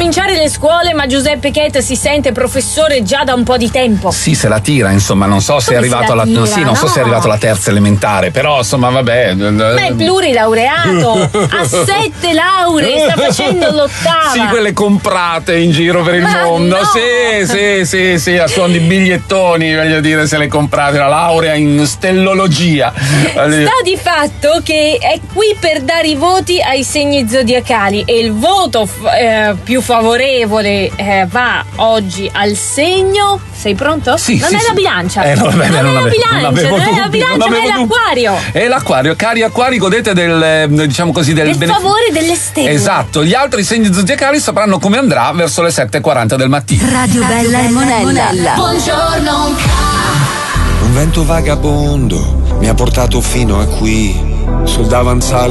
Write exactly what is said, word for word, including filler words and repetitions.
ricominciare le scuole, ma Giuseppe Chet si sente professore già da un po' di tempo. Sì, se la tira, insomma, non so se Come è arrivato alla tira? sì, non No. so se è arrivato alla terza elementare, però insomma, vabbè. Ma è plurilaureato, ha sette lauree, sta facendo l'ottava. Sì, quelle comprate in giro per il Ma mondo. no. Sì, sì, sì, sì, a suon di bigliettoni, voglio dire, se le comprate, la laurea in stellologia. Sta di fatto che è qui per dare i voti ai segni zodiacali e il voto eh, più favorevole eh, va oggi al segno. Sei pronto? Sì, non sì, è sì. la bilancia. Eh, no, vabbè, non, non è la ave- bilancia, non non, avevo è la dubbi, bilancia, non ma è avevo dubbi. l'acquario. È l'acquario, cari acquari, godete del, eh, diciamo così, del, Del bene- favore delle stelle. Esatto, gli altri segni zodiacali sapranno come andrà verso le sette e quaranta del mattino. Radio Bella e Monella. Buongiorno. Un vento vagabondo mi ha portato fino a qui, sul davanzale